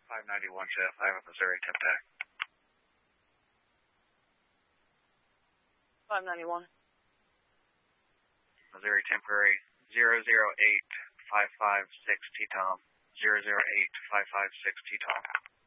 591 Jeff, I have a Missouri Temtac. 591. Missouri Temporary 008556 T-Tom. 008556 T-Tom.